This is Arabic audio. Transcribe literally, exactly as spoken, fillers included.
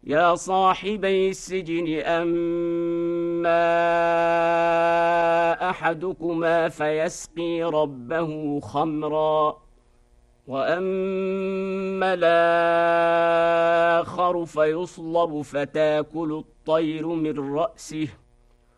يا صاحبي السجن أما أحدكما فيسقي ربه خمرا وأما الآخر فيصلب فتاكل الطير من رأسه